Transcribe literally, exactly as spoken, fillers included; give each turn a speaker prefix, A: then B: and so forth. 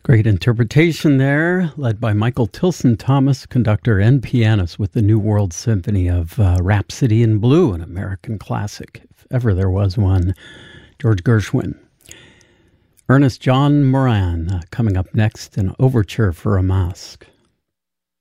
A: Great interpretation there, led by Michael Tilson Thomas, conductor and pianist with the New World Symphony of uh, Rhapsody in Blue, an American classic, if ever there was one, George Gershwin. Ernest John Moran uh, coming up next, an overture for a masque.